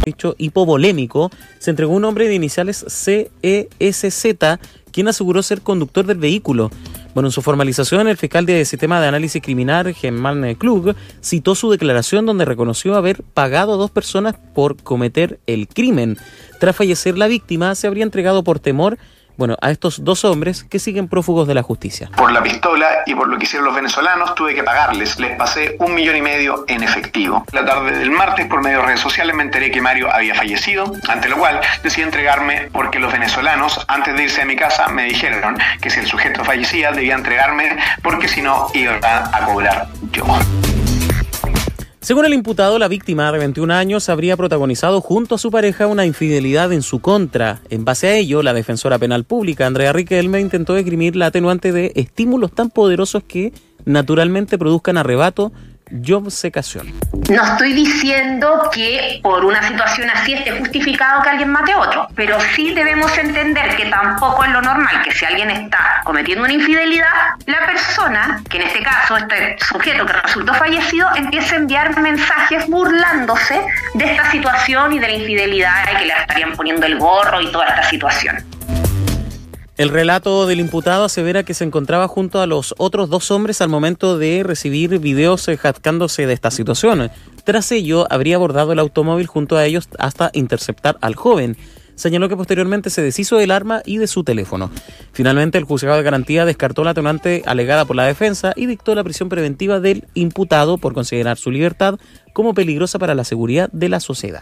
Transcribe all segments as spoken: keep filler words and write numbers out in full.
dicho hipovolémico, se entregó un hombre de iniciales C E S Z, quien aseguró ser conductor del vehículo. Bueno, en su formalización, el fiscal de Sistema de Análisis Criminal, Germán Klug, citó su declaración donde reconoció haber pagado a dos personas por cometer el crimen. Tras fallecer la víctima, se habría entregado por temor Bueno, a estos dos hombres que siguen prófugos de la justicia. Por la pistola y por lo que hicieron los venezolanos tuve que pagarles. Les pasé un millón y medio en efectivo. La tarde del martes, por medio de redes sociales, me enteré que Mario había fallecido, ante lo cual decidí entregarme porque los venezolanos, antes de irse de mi casa, me dijeron que si el sujeto fallecía debía entregarme porque si no iba a cobrar yo. Según el imputado, la víctima de veintiún años habría protagonizado junto a su pareja una infidelidad en su contra. En base a ello, la defensora penal pública, Andrea Riquelme, intentó esgrimir la atenuante de estímulos tan poderosos que naturalmente produzcan arrebato y obcecación. No estoy diciendo que por una situación así esté justificado que alguien mate a otro, pero sí debemos entender que tampoco es lo normal que si alguien está cometiendo una infidelidad, la persona, que en este caso este sujeto que resultó fallecido, empiece a enviar mensajes burlándose de esta situación y de la infidelidad y que le estarían poniendo el gorro y toda esta situación. El relato del imputado asevera que se encontraba junto a los otros dos hombres al momento de recibir videos jactándose de esta situación. Tras ello, habría abordado el automóvil junto a ellos hasta interceptar al joven. Señaló que posteriormente se deshizo del arma y de su teléfono. Finalmente, el juzgado de garantía descartó la atenuante alegada por la defensa y dictó la prisión preventiva del imputado por considerar su libertad como peligrosa para la seguridad de la sociedad.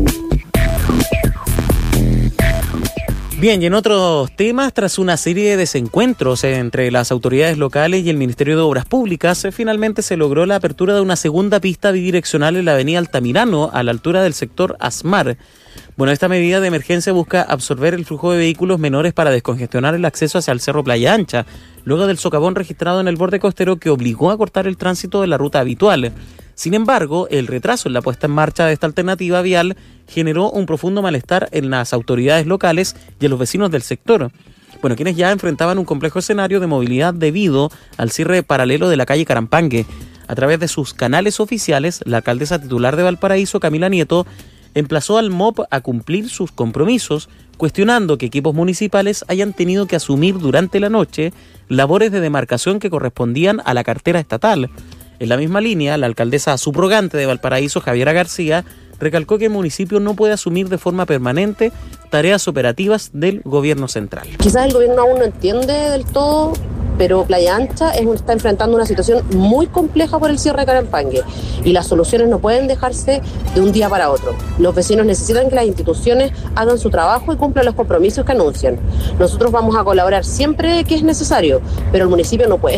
Bien, y en otros temas, tras una serie de desencuentros entre las autoridades locales y el Ministerio de Obras Públicas, finalmente se logró la apertura de una segunda pista bidireccional en la avenida Altamirano, a la altura del sector Asmar. Bueno, esta medida de emergencia busca absorber el flujo de vehículos menores para descongestionar el acceso hacia el Cerro Playa Ancha, luego del socavón registrado en el borde costero que obligó a cortar el tránsito de la ruta habitual. Sin embargo, el retraso en la puesta en marcha de esta alternativa vial generó un profundo malestar en las autoridades locales y en los vecinos del sector. Bueno, quienes ya enfrentaban un complejo escenario de movilidad debido al cierre paralelo de la calle Carampangue. A través de sus canales oficiales, la alcaldesa titular de Valparaíso, Camila Nieto, emplazó al M O P a cumplir sus compromisos, cuestionando que equipos municipales hayan tenido que asumir durante la noche labores de demarcación que correspondían a la cartera estatal. En la misma línea, la alcaldesa subrogante de Valparaíso, Javiera García, recalcó que el municipio no puede asumir de forma permanente tareas operativas del gobierno central. Quizás el gobierno aún no entiende del todo, pero Playa Ancha es, está enfrentando una situación muy compleja por el cierre de Carampangue y las soluciones no pueden dejarse de un día para otro. Los vecinos necesitan que las instituciones hagan su trabajo y cumplan los compromisos que anuncian. Nosotros vamos a colaborar siempre que es necesario, pero el municipio no puede